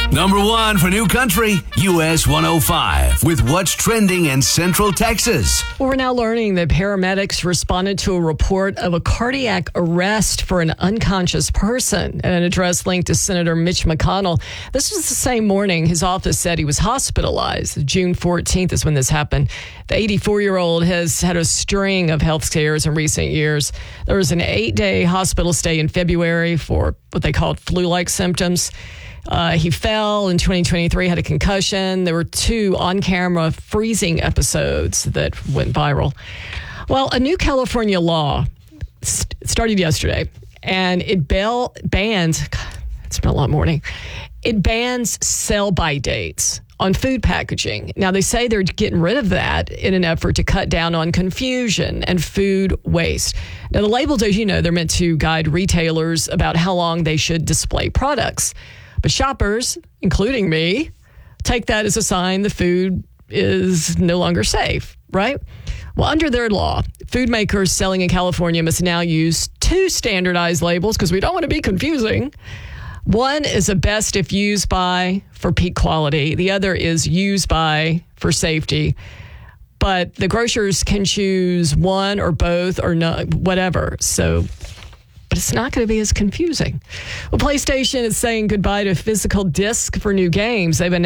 Number 1 for New Country, US 105, with what's trending in Central Texas. Well, we're now learning that paramedics responded to a report of a cardiac arrest for an unconscious person at an address linked to Senator Mitch McConnell. This was the same morning his office said he was hospitalized. June 14th is when this happened. The 84-year-old has had a string of health scares in recent years. There was an 8-day hospital stay in February for what they called flu-like symptoms. He fell in 2023, had a concussion. There were 2 on-camera freezing episodes that went viral. Well, a new California law started yesterday, and it bans, it's been a long morning, it bans sell-by dates on food packaging. Now, they say they're getting rid of that in an effort to cut down on confusion and food waste. Now, the labels, as you know, they're meant to guide retailers about how long they should display products. But shoppers, including me, take that as a sign the food is no longer safe, right? Well, under their law, food makers selling in California must now use 2 standardized labels because we don't want to be confusing. One is a best if used by for peak quality. The other is used by for safety. But the grocers can choose one or both or no, whatever. But it's not going to be as confusing. Well, PlayStation is saying goodbye to physical disc for new games. They've announced